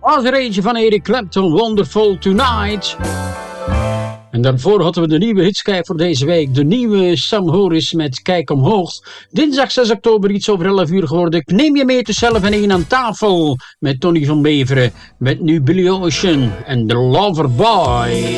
als er eentje van Eric Clapton, Wonderful Tonight. En daarvoor hadden we de nieuwe hitschijf voor deze week. De nieuwe Sam Horis met Kijk Omhoog. Dinsdag 6 oktober, iets over 11 uur geworden. Ik neem je mee tussen 11 en 1 aan tafel. Met Tony van Beveren. Met nu Billy Ocean en The Loverboy.